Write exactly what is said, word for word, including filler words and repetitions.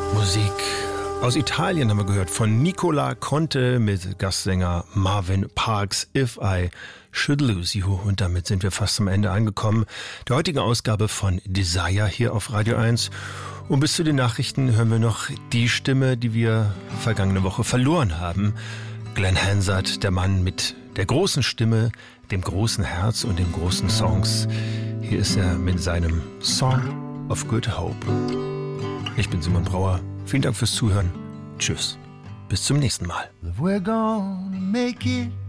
Musik aus Italien haben wir gehört von Nicola Conte mit Gastsänger Marvin Parks, If I Should Lose You. Und damit sind wir fast zum Ende angekommen der heutigen Ausgabe von Desire hier auf Radio eins. Und bis zu den Nachrichten hören wir noch die Stimme, die wir vergangene Woche verloren haben. Glenn Hansard, der Mann mit der großen Stimme, dem großen Herz und den großen Songs. Hier ist er mit seinem Song of Good Hope. Ich bin Simon Brauer. Vielen Dank fürs Zuhören. Tschüss. Bis zum nächsten Mal. We're gonna make it